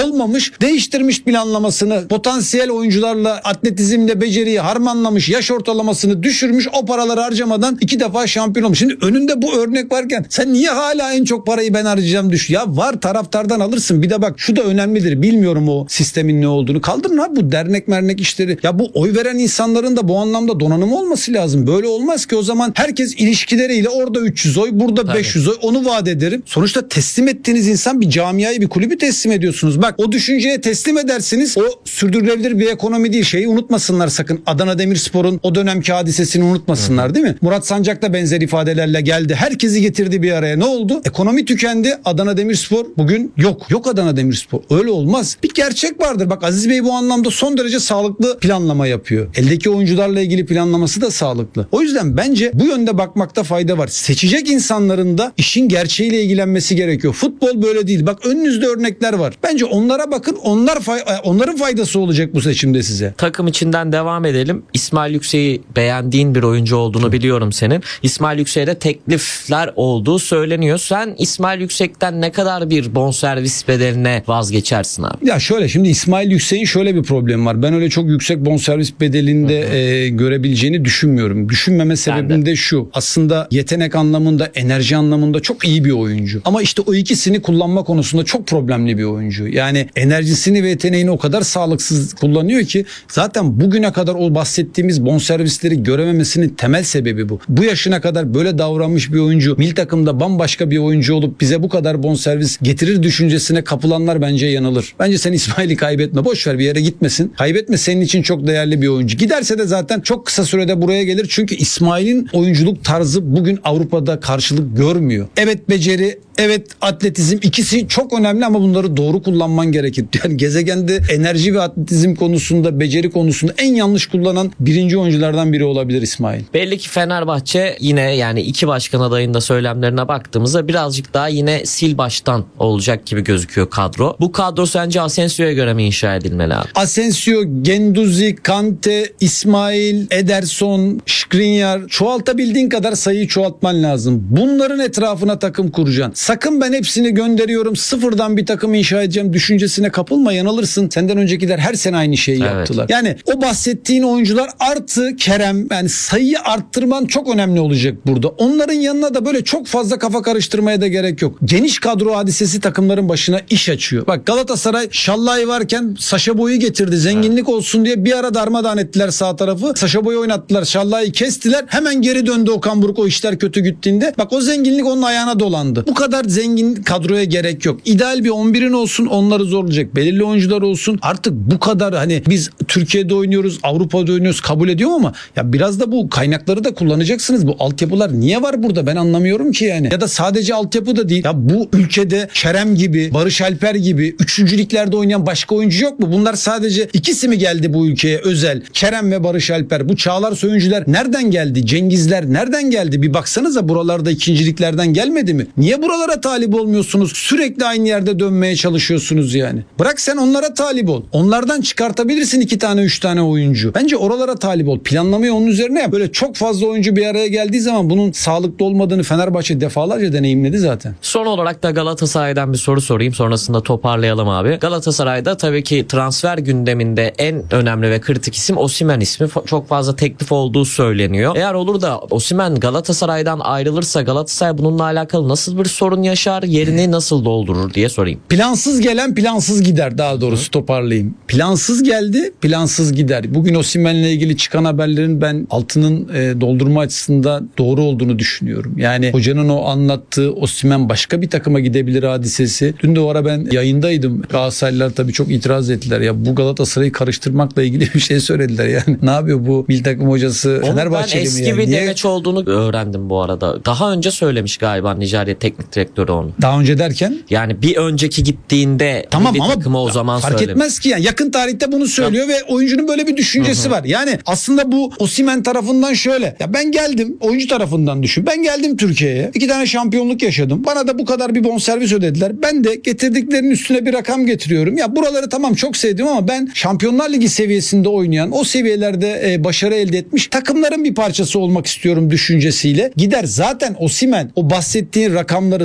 olmamış. Değiştirmiş planlamasını. Potansiyel oyuncularla atletizmle beceriyi harmanlamış. Yaş ortalamasını düşürmüş. O paraları harcamadan 2 defa şampiyon olmuş. Şimdi önünde bu örnek varken sen niye hala en çok parayı ben harcayacağım düşün? Ya var, taraftardan alırsın. Bir de bak şu da önemlidir. Bilmiyorum o sistemin ne olduğunu. Kaldırın abi bu dernek mernek işleri. Ya bu oy veren insanların da bu anlamda donanımı olması lazım. Böyle olmaz ki o zaman herkes ilişkileriyle orada 300 oy, burada 500 oy, onu vaat ederim. Sonuçta teslim ettiğiniz insan bir camiayı, bir kulübü teslim ediyorsunuz. Bak o düşünceye teslim edersiniz. O sürdürülebilir bir ekonomi değil. Şeyi unutmasınlar sakın. Adana Demirspor'un o dönemki hadisesini unutmasınlar, değil mi? Murat Sancak da benzer ifadelerle geldi. Herkesi getirdi bir araya. Ne oldu? Ekonomi tükendi. Adana Demirspor bugün yok. Yok Adana Demirspor. Öyle olmaz. Bir gerçek vardır. Bak Aziz Bey bu anlamda son derece sağlıklı planlama yapıyor. Eldeki oyuncularla ilgili planlaması da sağlıklı. O yüzden bence bu yönde bakmakta fayda var. Seçecek insanların da işin gerçeğiyle ilgilenmesi gerekiyor. Futbol böyle değil. Bak önünüzde örnekler var. Bence onlara bakın. Onların faydası olacak bu seçimde size. Takım içinden devam edelim. İsmail Yüksek'i beğendiğin bir oyuncu olduğunu biliyorum senin. İsmail Yüksek'e de teklifler olduğu söyleniyor. Sen İsmail Yüksek'ten ne kadar bir bonservis bedeline vazgeçersin abi? Ya şöyle, şimdi İsmail Yüksek'in şöyle bir problemi var. Ben öyle çok yüksek bonservis bedelinde görebileceğini düşünmüyorum. Düşünmeme sebebim de şu. Aslında yetenek anlamında, enerji anlamında çok iyi bir oyuncu. Ama işte o ikisini kullanma konusunda çok problemli bir oyuncu. Yani enerjisini ve yeteneğini o kadar sağlıksız kullanıyor ki zaten bugüne kadar o bahsettiğimiz bonservisleri görememesinin temel sebebi bu. Bu yaşına kadar böyle davranmış bir oyuncu milli takımda bambaşka bir oyuncu olup bize bu kadar bonservis getirir düşüncesine kapılanlar bence yanılır. Bence sen İsmail'i kaybetme. Boş ver, bir yere gitmesin. Kaybetme, senin için çok değerli bir oyuncu. Giderse de zaten çok kısa sürede buraya gelir. Çünkü İsmail'in oyunculuk tarzı bugün Avrupa'da karşılık görmüyor. Evet beceri, evet atletizm, ikisi çok önemli ama bunları doğru kullanman gerekir. Yani gezegende enerji ve atletizm konusunda, beceri konusunda en yanlış kullanan birinci oyunculardan biri olabilir İsmail. Belli ki Fenerbahçe yine, yani iki başkan adayında söylemlerine baktığımızda birazcık daha yine sil baştan olacak gibi gözüküyor kadro. Bu kadro sence Asensio'ya göre mi inşa edilmeli abi? Asensio, Guendouzi, Kante, İsmail, Ederson, Skriniar, çoğaltabildiğin kadar sayıyı çoğaltman lazım. Bunların etrafına takım kuracaksın. Sakın ben hepsini gönderiyorum, sıfırdan bir takım inşa edeceğim düşüncesine kapılma, yanılırsın. Senden öncekiler her sene aynı şeyi yaptılar. Yani o bahsettiğin oyuncular artı Kerem, yani sayıyı arttırman çok önemli olacak burada. Onların yanına da böyle çok fazla kafa karıştırmaya da gerek yok. Geniş kadro hadisesi takımların başına iş açıyor. Bak Galatasaray Şallay varken Saşa Boy'u getirdi. Zenginlik olsun diye bir ara darmadağın ettiler sağ tarafı. Saşa Boy'u oynattılar. Şallay'ı kestiler. Hemen geri döndü Okan Buruk o işler kötü gittiğinde. Bak o zenginlik onun ayağına dolandı. Bu kadar zengin kadroya gerek yok. İdeal bir 11'in olsun, onları zorlayacak. Belirli oyuncular olsun. Artık bu kadar, hani biz Türkiye'de oynuyoruz, Avrupa'da oynuyoruz, kabul ediyorum ama ya biraz da bu kaynakları da kullanacaksınız. Bu altyapılar niye var burada? Ben anlamıyorum ki yani. Ya da sadece altyapı da değil. Ya bu ülkede Kerem gibi, Barış Alper gibi 3. liglerde oynayan başka oyuncu yok mu? Bunlar sadece ikisi mi geldi bu ülkeye özel? Kerem ve Barış Alper. Bu Çağlar Söyüncüler nereden geldi? Cengizler nereden geldi? Bir baksanıza, buralarda ikinciliklerden gelmedi mi? Niye buralara talip olmuyorsunuz? Sürekli aynı yerde dönmeye çalışıyorsunuz yani. Bırak sen onlara talip ol. Onlardan çıkartabilirsin 2 tane 3 tane oyuncu. Bence oralara talip ol. Planlamayı onun üzerine yap. Böyle çok fazla oyuncu bir araya geldiği zaman bunun sağlıklı olmadığını Fenerbahçe defalarca deneyimledi zaten. Son olarak da Galatasaray'dan bir soru sorayım. Sonrasında toparlayalım abi. Galatasaray'da tabii ki transfer gündeminde en önemli ve kritik isim Osimhen ismi. Çok fazla teklif olduğu söyleniyor. Eğer olur da Osimhen Galatasaray'dan ayrılırsa Galatasaray bununla alakalı nasıl bir sorun yaşar? Yerini nasıl doldurur diye sorayım. Plansız gelen plansız gider, daha doğrusu toparlayayım. Plansız geldi, plansız gider. Bugün Osimhen'le ilgili çıkan haberlerin ben altının doldurma açısından doğru olduğunu düşünüyorum. Yani hocanın o anlattığı Osimhen başka bir takıma gidebilir hadisesi. Dün de o ara ben yayındaydım. Galatasaraylılar tabii çok itiraz ettiler. Ya bu Galatasaray'ı karıştırmakla ilgili bir şey söylediler yani. Ne yapıyor bu milli takım hocası? Fenerbahçeli mi? Eski bir demeç olduğunu öğrendim bu arada. Daha önce söylemiş galiba Nijerya teknik direktörü onu. Daha önce derken? Yani bir önceki gittiğinde tamam ama takıma o zaman fark söylemiş. etmez ki yani. Yakın tarihte bunu söylüyor ve oyuncunun böyle bir düşüncesi var. Yani aslında bu Osimhen tarafından şöyle. Ya ben geldim, oyuncu tarafından düşün. Ben geldim Türkiye'ye. 2 tane şampiyonluk yaşadım. Bana da bu kadar bir bonservis ödediler. Ben de getirdiklerinin üstüne bir rakam getiriyorum. Ya buraları tamam çok sevdim ama ben Şampiyonlar Ligi seviyesinde oynayan, o seviyelerde başarı elde etmiş takımların bir parçası olmak istiyorum düşüncesiyle gider. Zaten Osimhen o bahsettiğin rakamları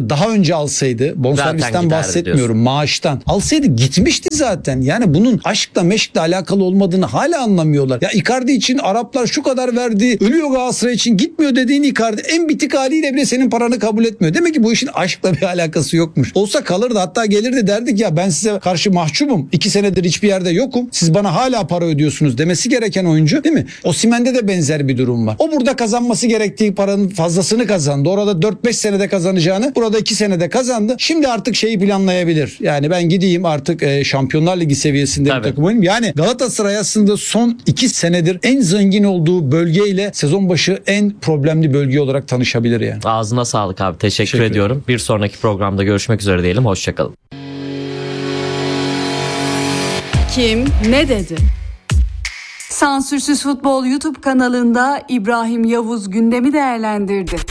daha önce alsaydı, Zaten bonservisten giderdi bahsetmiyorum, diyorsun. maaştan alsaydı gitmişti zaten. Yani bunun aşkla meşkle alakalı olmadığını hala anlamıyorlar. Ya Icardi için Araplar şu kadar verdi, ölüyor Galatasaray için, gitmiyor dediğin Icardi en bitik haliyle bile senin paranı kabul etmiyor. Demek ki bu işin aşkla bir alakası yokmuş. Olsa kalırdı, hatta gelirdi, derdik ya ben size karşı mahcubum. 2 senedir hiçbir yerde yokum. Siz bana hala para ödüyorsunuz demesi gereken oyuncu, değil mi? Osimhen'de de benzer bir durum var. O burada kazanması gerektiği paranın fazlasını kazandı. Orada 4-5 senede kazanacağını burada 2 senede kazandı. Şimdi artık şeyi planlayabilir. Yani ben gideyim artık Şampiyonlar Ligi seviyesinde bir Tabii. takım oynayayım. Yani Galatasaray aslında son 2 senedir en zengin olduğu bölgeyle sezon başı en problemli bölge olarak tanışabilir yani. Ağzına sağlık abi. Teşekkür Teşekkür ediyorum. Bir sonraki programda görüşmek üzere diyelim. Hoşçakalın. Kim ne dedi? Sansürsüz Futbol YouTube kanalında İbrahim Yavuz gündemi değerlendirdi.